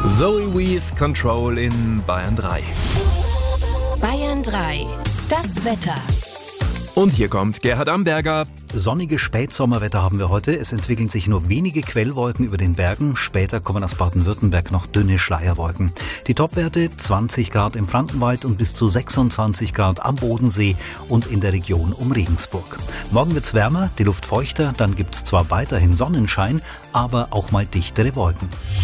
Zoe Wees, Control in Bayern 3. Bayern 3, das Wetter. Und hier kommt Gerhard Amberger. Sonniges Spätsommerwetter haben wir heute. Es entwickeln sich nur wenige Quellwolken über den Bergen. Später kommen aus Baden-Württemberg noch dünne Schleierwolken. Die Topwerte 20 Grad im Frankenwald und bis zu 26 Grad am Bodensee und in der Region um Regensburg. Morgen wird's wärmer, die Luft feuchter, dann gibt's zwar weiterhin Sonnenschein, aber auch mal dichtere Wolken.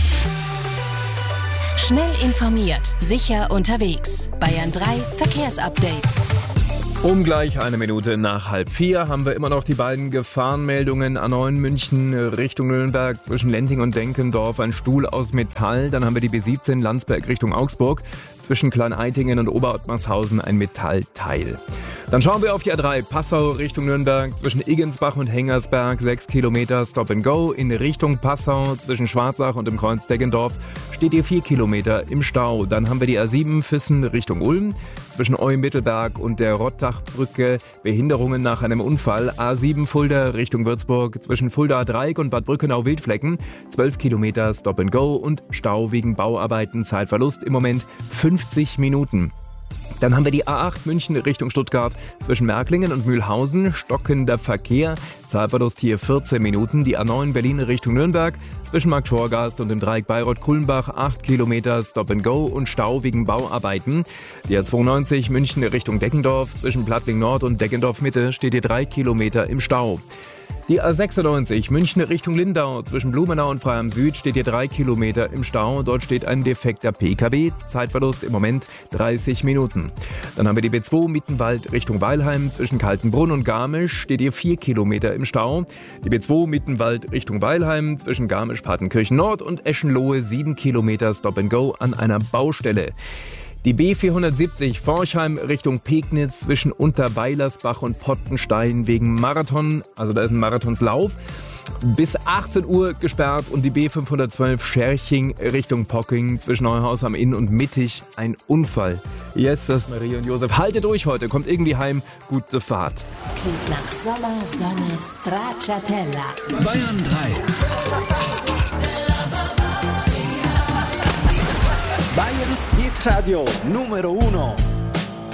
Schnell informiert, sicher unterwegs. Bayern 3 Verkehrsupdate. Um gleich 1 Minute nach 3:30 haben wir immer noch die beiden Gefahrenmeldungen. A9 München Richtung Nürnberg zwischen Lenting und Denkendorf, ein Stuhl aus Metall. Dann haben wir die B17 Landsberg Richtung Augsburg zwischen Klein-Eitingen und Oberottmarshausen ein Metallteil. Dann schauen wir auf die A3 Passau Richtung Nürnberg zwischen Iggensbach und Hengersberg 6 Kilometer Stop and Go. In Richtung Passau zwischen Schwarzach und dem Kreuz Deggendorf steht ihr 4 Kilometer im Stau. Dann haben wir die A7 Füssen Richtung Ulm zwischen Eu-Mittelberg und der Rottachbrücke Behinderungen nach einem Unfall. A7 Fulda Richtung Würzburg zwischen Fulda Dreieck und Bad Brückenau-Wildflecken 12 Kilometer Stop and Go und Stau wegen Bauarbeiten. Zeitverlust im Moment 50 Minuten. Dann haben wir die A8 München Richtung Stuttgart zwischen Märklingen und Mühlhausen, stockender Verkehr, Zeitverlust hier 14 Minuten. Die A9 Berlin Richtung Nürnberg zwischen Markt Schorgast und dem Dreieck Bayreuth-Kulmbach 8 Kilometer Stop and Go und Stau wegen Bauarbeiten. Die A92 München Richtung Deckendorf zwischen Plattling Nord und Deckendorf Mitte steht hier 3 Kilometer im Stau. Die A96 München Richtung Lindau zwischen Blumenau und Freiham Süd steht hier 3 Kilometer im Stau. Dort steht ein defekter PKW. Zeitverlust im Moment 30 Minuten. Dann haben wir die B2 Mittenwald Richtung Weilheim zwischen Kaltenbrunn und Garmisch steht hier 4 Kilometer im Stau. Die B2 Mittenwald Richtung Weilheim zwischen Garmisch-Partenkirchen Nord und Eschenlohe 7 Kilometer Stop and Go an einer Baustelle. Die B470 Forchheim Richtung Pegnitz zwischen Unterweilersbach und Pottenstein wegen Marathon, also da ist ein Marathonslauf, bis 18 Uhr gesperrt. Und die B512 Scherching Richtung Pocking zwischen Neuhaus am Inn und Mittig ein Unfall. Yes, das ist Marie und Josef. Haltet durch heute, kommt irgendwie heim, gute Fahrt. Klingt nach Sommer, Sonne, Stracciatella. Bayern 3. Bayerns Hitradio Numero 1.